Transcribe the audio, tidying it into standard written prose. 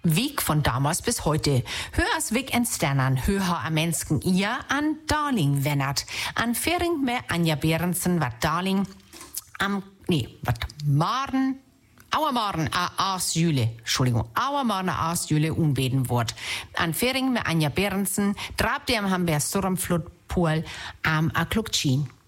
Weg von damals bis heute. Hör as Weg en Sternan, hör am Mensken ihr an Darling wennert. An Fering mehr Anja Behrensen, wat Darling Auermorgen a 8 Juli unbeden wordt. An Fering met Anja Behrensen, draapt am Hamburg Sturmflutpool am a Klukchin.